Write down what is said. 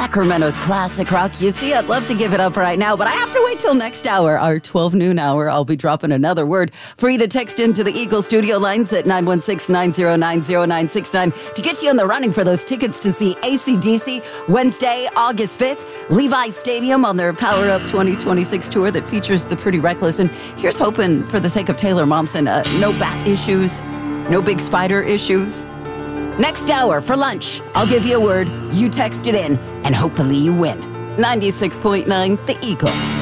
Sacramento's classic rock. You see, I'd love to give it up right now, but I have to wait till next hour, our 12 noon hour. I'll be dropping another word for you to text into the Eagle studio lines at 916-909-0969 to get you in the running for those tickets to see AC/DC Wednesday, August 5th, Levi Stadium on their Power Up 2026 tour that features the Pretty Reckless. And here's hoping, for the sake of Taylor Momsen, no bat issues, no big spider issues. Next hour for lunch, I'll give you a word, you text it in, and hopefully you win. 96.9 The Eagle.